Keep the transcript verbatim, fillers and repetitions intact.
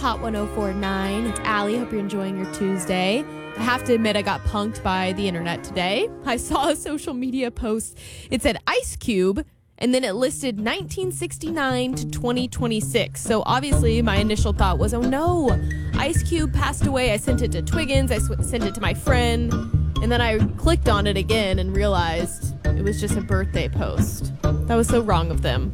Hot one oh four point nine. It's Allie. Hope you're enjoying your Tuesday. I have to admit, I got punked by the internet today. I saw a social media post. It said Ice Cube, and then it listed nineteen sixty-nine to twenty twenty-six. So obviously, my initial thought was, oh no, Ice Cube passed away. I sent it to Twiggins. I sw- sent it to my friend. And then I clicked on it again and realized it was just a birthday post. That was so wrong of them.